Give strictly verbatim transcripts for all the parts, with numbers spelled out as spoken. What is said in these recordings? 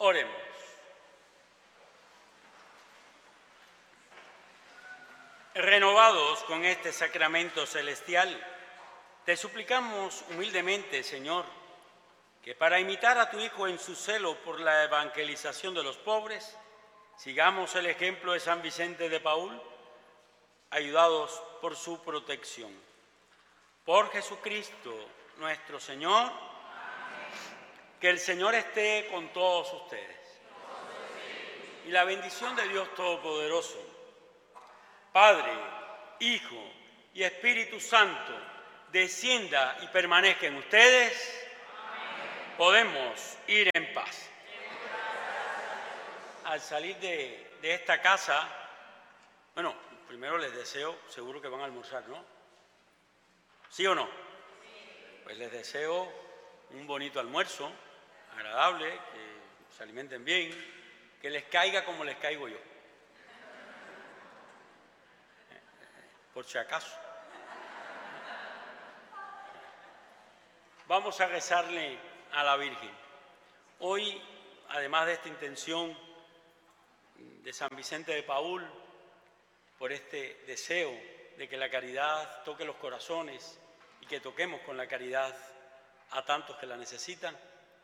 Oremos. Renovados con este sacramento celestial, te suplicamos humildemente, Señor, que para imitar a tu Hijo en su celo por la evangelización de los pobres, sigamos el ejemplo de San Vicente de Paúl, ayudados por su protección. Por Jesucristo nuestro Señor. Amén. Que el Señor esté con todos ustedes. Y la bendición de Dios Todopoderoso, Padre, Hijo y Espíritu Santo, descienda y permanezca en ustedes. Amén. Podemos ir en paz. Al salir de, de esta casa, bueno, primero les deseo, seguro que van a almorzar, ¿no? ¿Sí o no? Sí. Pues les deseo un bonito almuerzo, agradable, que se alimenten bien, que les caiga como les caigo yo. Por si acaso. Vamos a rezarle a la Virgen. Hoy, además de esta intención de San Vicente de Paúl, por este deseo de que la caridad toque los corazones y que toquemos con la caridad a tantos que la necesitan,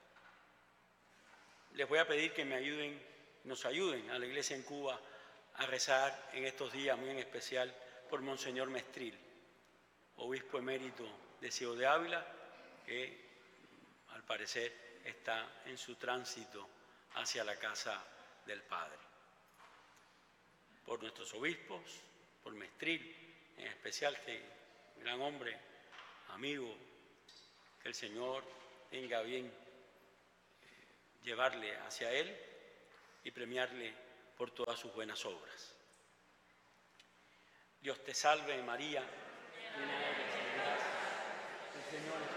les voy a pedir que me ayuden, nos ayuden a la Iglesia en Cuba a rezar en estos días muy en especial por Monseñor Mestril, obispo emérito de Ciego de Ávila, que al parecer está en su tránsito hacia la casa del Padre. Por nuestros obispos, por Mestril, en especial, que gran hombre, amigo, que el Señor tenga bien llevarle hacia Él y premiarle por todas sus buenas obras. Dios te salve, María, llena eres de gracia, el Señor es